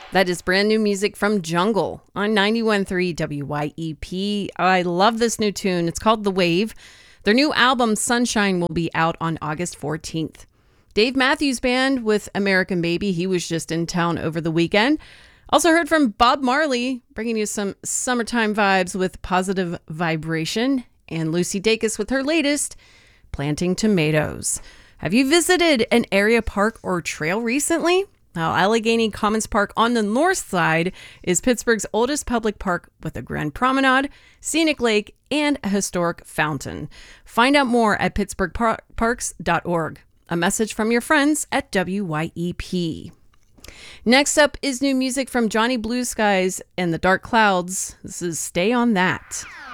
That is brand new music from Jungle on 91.3 WYEP. I love this new tune. It's called The Wave. Their new album, Sunshine, will be out on August 14th. Dave Matthews Band with American Baby. He was just in town over the weekend. Also heard from Bob Marley, bringing you some summertime vibes with Positive Vibration. And Lucy Dacus with her latest, Planting Tomatoes. Have you visited an area park or trail recently? Now, Allegheny Commons Park on the north side is Pittsburgh's oldest public park with a grand promenade, scenic lake, and a historic fountain. Find out more at pittsburghparks.org. A message from your friends at WYEP. Next up is new music from Johnny Blue Skies and the Dark Clouds. This is Stay on That.